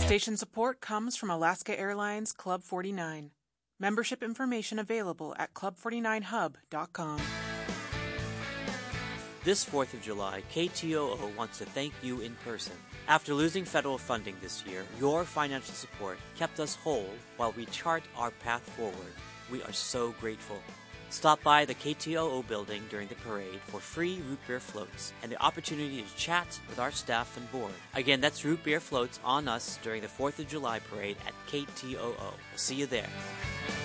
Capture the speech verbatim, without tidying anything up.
Station support comes from Alaska Airlines Club forty-nine. Membership information available at club forty-nine hub dot com. This fourth of July, K T O O wants to thank you in person. After losing federal funding this year, your financial support kept us whole while we chart our path forward. We are so grateful. Stop by the K T O O building during the parade for free root beer floats and the opportunity to chat with our staff and board. Again, that's root beer floats on us during the fourth of July parade at K T O O. We'll see you there.